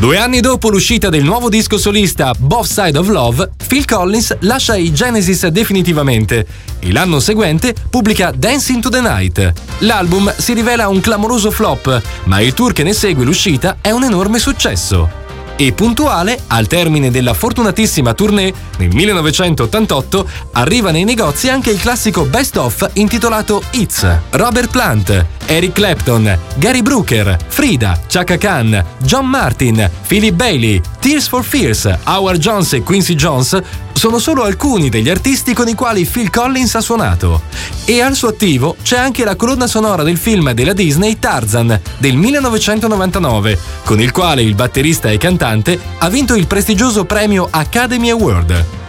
2 anni dopo l'uscita del nuovo disco solista Both Side of Love, Phil Collins lascia i Genesis definitivamente e l'anno seguente pubblica Dance into the Night. L'album si rivela un clamoroso flop, ma il tour che ne segue l'uscita è un enorme successo. E puntuale, al termine della fortunatissima tournée, nel 1988 arriva nei negozi anche il classico Best Of intitolato Hits. Robert Plant, Eric Clapton, Gary Brooker, Frida, Chaka Khan, John Martin, Philip Bailey, Tears for Fears, Howard Jones e Quincy Jones sono solo alcuni degli artisti con i quali Phil Collins ha suonato. E al suo attivo c'è anche la colonna sonora del film della Disney Tarzan del 1999, con il quale il batterista e cantante ha vinto il prestigioso premio Academy Award.